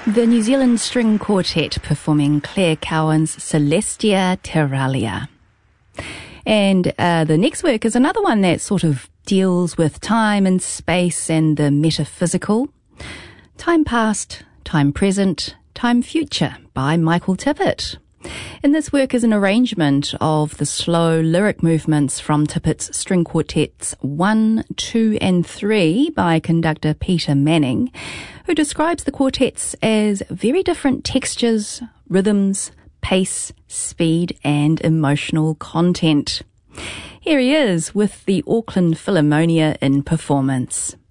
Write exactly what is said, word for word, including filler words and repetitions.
The New Zealand String Quartet performing Claire Cowan's Celestia Terralia. And uh, the next work is another one that sort of deals with time and space and the metaphysical. Time Past, Time Present, Time Future by Michael Tippett. In this work is an arrangement of the slow lyric movements from Tippett's String Quartets one, two and three by conductor Peter Manning, who describes the quartets as very different textures, rhythms, pace, speed and emotional content. Here he is with the Auckland Philharmonia in performance.